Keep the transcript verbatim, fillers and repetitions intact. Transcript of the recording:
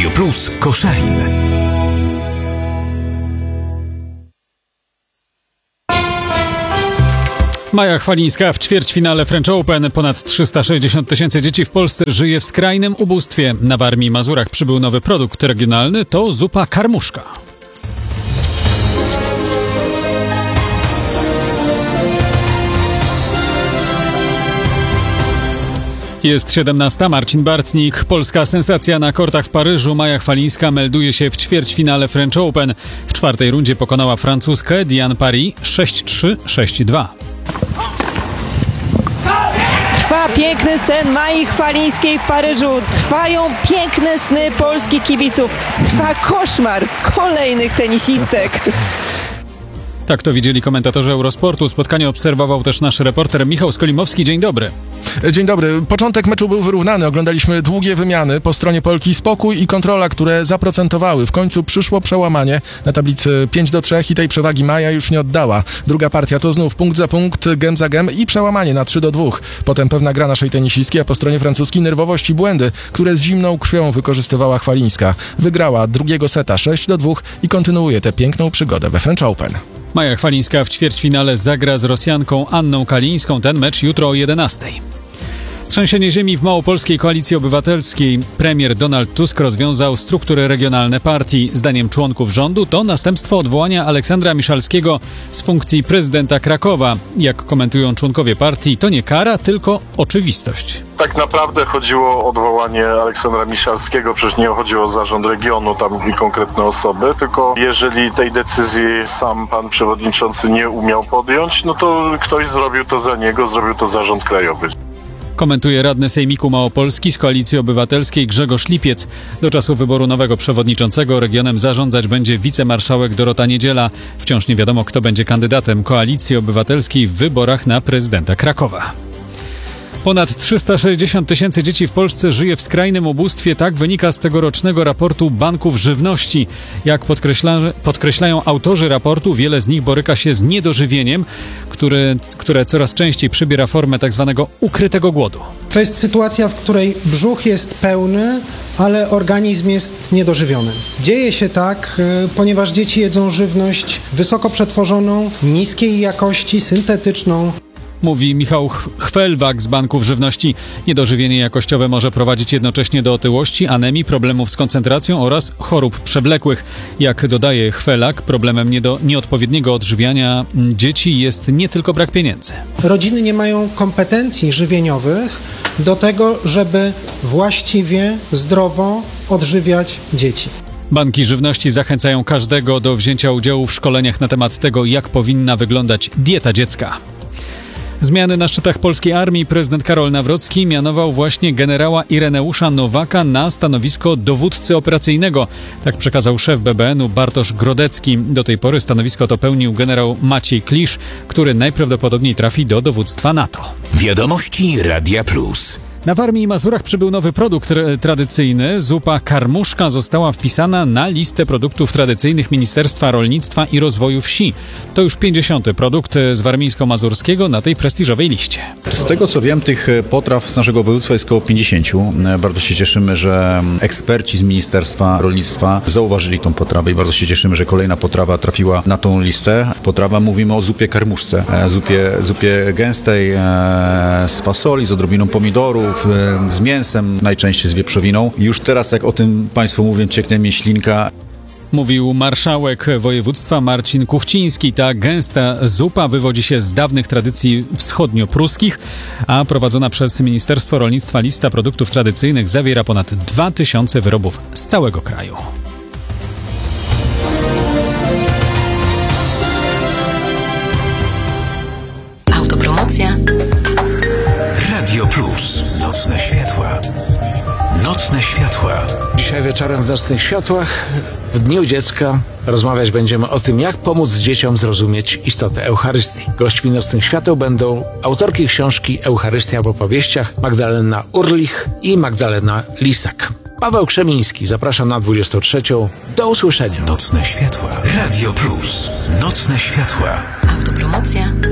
Radio Plus Koszalin. Maja Chwalińska w ćwierćfinale French Open. Ponad trzysta sześćdziesiąt tysięcy dzieci w Polsce żyje w skrajnym ubóstwie. Na Warmii i Mazurach przybył nowy produkt regionalny, to zupa karmuszka. Jest siedemnasta. Marcin Bartnik. Polska sensacja na kortach w Paryżu. Maja Chwalińska melduje się w ćwierćfinale French Open. W czwartej rundzie pokonała Francuzkę Diane Paris sześć trzy, sześć dwa. Trwa piękny sen Mai Chwalińskiej w Paryżu. Trwają piękne sny polskich kibiców. Trwa koszmar kolejnych tenisistek. Tak to widzieli komentatorzy Eurosportu. Spotkanie obserwował też nasz reporter Michał Skolimowski. Dzień dobry. Dzień dobry. Początek meczu był wyrównany. Oglądaliśmy długie wymiany. Po stronie Polki spokój i kontrola, które zaprocentowały. W końcu przyszło przełamanie na tablicy pięć do trzech i tej przewagi Maja już nie oddała. Druga partia to znów punkt za punkt, gem za gem i przełamanie na trzy do dwóch. Potem pewna gra naszej tenisistki, a po stronie francuskiej nerwowość i błędy, które z zimną krwią wykorzystywała Chwalińska. Wygrała drugiego seta sześć do dwóch i kontynuuje tę piękną przygodę we French Open. Maja Chwalińska w ćwierćfinale zagra z Rosjanką Anną Kalińską. Ten mecz jutro o jedenastej. Trzęsienie ziemi w Małopolskiej Koalicji Obywatelskiej. Premier Donald Tusk rozwiązał struktury regionalne partii. Zdaniem członków rządu to następstwo odwołania Aleksandra Miszalskiego z funkcji prezydenta Krakowa. Jak komentują członkowie partii, to nie kara, tylko oczywistość. Tak naprawdę chodziło o odwołanie Aleksandra Miszalskiego, przecież nie chodziło o zarząd regionu, tam i konkretne osoby, tylko jeżeli tej decyzji sam pan przewodniczący nie umiał podjąć, no to ktoś zrobił to za niego, zrobił to zarząd krajowy. Komentuje radny Sejmiku Małopolski z Koalicji Obywatelskiej Grzegorz Lipiec. Do czasu wyboru nowego przewodniczącego regionem zarządzać będzie wicemarszałek Dorota Niedziela. Wciąż nie wiadomo, kto będzie kandydatem Koalicji Obywatelskiej w wyborach na prezydenta Krakowa. Ponad trzysta sześćdziesiąt tysięcy dzieci w Polsce żyje w skrajnym ubóstwie. Tak wynika z tegorocznego raportu Banków Żywności. Jak podkreśla, podkreślają autorzy raportu, wiele z nich boryka się z niedożywieniem, które, które coraz częściej przybiera formę tak zwanego ukrytego głodu. To jest sytuacja, w której brzuch jest pełny, ale organizm jest niedożywiony. Dzieje się tak, ponieważ dzieci jedzą żywność wysoko przetworzoną, niskiej jakości, syntetyczną. Mówi Michał Chwelwak z Banków Żywności. Niedożywienie jakościowe może prowadzić jednocześnie do otyłości, anemii, problemów z koncentracją oraz chorób przewlekłych. Jak dodaje Chwelak, problemem nie do nieodpowiedniego odżywiania dzieci jest nie tylko brak pieniędzy. Rodziny nie mają kompetencji żywieniowych do tego, żeby właściwie, zdrowo odżywiać dzieci. Banki Żywności zachęcają każdego do wzięcia udziału w szkoleniach na temat tego, jak powinna wyglądać dieta dziecka. Zmiany na szczytach polskiej armii. Prezydent Karol Nawrocki mianował właśnie generała Ireneusza Nowaka na stanowisko dowódcy operacyjnego. Tak przekazał szef B B N-u Bartosz Grodecki. Do tej pory stanowisko to pełnił generał Maciej Klisz, który najprawdopodobniej trafi do dowództwa NATO. Wiadomości Radia Plus. Na Warmii i Mazurach przybył nowy produkt tradycyjny. Zupa karmuszka została wpisana na listę produktów tradycyjnych Ministerstwa Rolnictwa i Rozwoju Wsi. To już pięćdziesiąty produkt z warmińsko-mazurskiego na tej prestiżowej liście. Z tego co wiem, tych potraw z naszego województwa jest około pięćdziesięciu. Bardzo się cieszymy, że eksperci z Ministerstwa Rolnictwa zauważyli tą potrawę i bardzo się cieszymy, że kolejna potrawa trafiła na tą listę. Potrawa, mówimy o zupie karmuszce. Zupie, zupie gęstej z fasoli, z odrobiną pomidorów, z mięsem, najczęściej z wieprzowiną. I już teraz, jak o tym Państwu mówię, cieknie mi ślinka. Mówił marszałek województwa Marcin Kuchciński. Ta gęsta zupa wywodzi się z dawnych tradycji wschodnio-pruskich, a prowadzona przez Ministerstwo Rolnictwa lista produktów tradycyjnych zawiera ponad dwa tysiące wyrobów z całego kraju. Autopromocja. Radio Plus. Nocne światła. Nocne światła. Dzisiaj wieczorem w Nocnych Światłach, w Dniu Dziecka, rozmawiać będziemy o tym, jak pomóc dzieciom zrozumieć istotę Eucharystii. Gośćmi Nocnych Świateł będą autorki książki Eucharystia w opowieściach Magdalena Urlich i Magdalena Lisak. Paweł Krzemiński, zapraszam na dwudziestą trzecią. Do usłyszenia. Nocne światła. Radio Plus. Nocne światła. Autopromocja.